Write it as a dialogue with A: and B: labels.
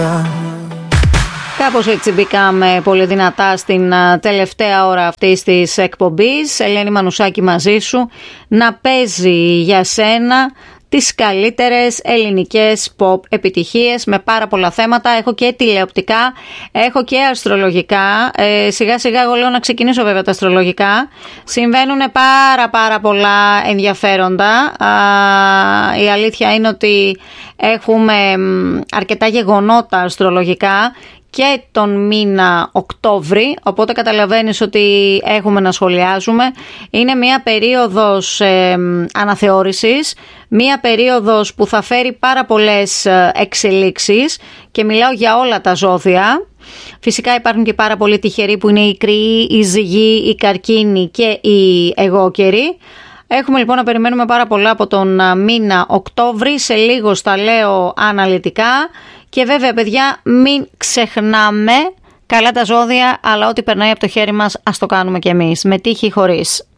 A: Κάπως έτσι μπήκαμε πολύ δυνατά στην τελευταία ώρα αυτής της εκπομπής. Ελένη Μανουσάκη μαζί σου, να παίζει για σένα τις καλύτερες ελληνικές pop επιτυχίες με πάρα πολλά θέματα. Έχω και τηλεοπτικά, έχω και αστρολογικά. Σιγά σιγά εγώ λέω να ξεκινήσω βέβαια τα αστρολογικά. Συμβαίνουν πάρα πολλά ενδιαφέροντα. Η αλήθεια είναι ότι έχουμε αρκετά γεγονότα αστρολογικά και τον μήνα Οκτώβρη, οπότε καταλαβαίνεις ότι έχουμε να σχολιάζουμε. Είναι μια περίοδος αναθεώρησης, μια περίοδος που θα φέρει πάρα πολλές εξελίξεις και μιλάω για όλα τα ζώδια. Φυσικά υπάρχουν και πάρα πολλοί τυχεροί που είναι οι Κρυοί, οι Ζυγοί, οι Καρκίνοι και οι Αιγόκεροι. Έχουμε λοιπόν να περιμένουμε πάρα πολλά από τον μήνα Οκτώβρη, σε λίγο στα λέω αναλυτικά. Και βέβαια παιδιά, μην ξεχνάμε, καλά τα ζώδια, αλλά ό,τι περνάει από το χέρι μας ας το κάνουμε κι εμείς, με τύχη ή χωρίς.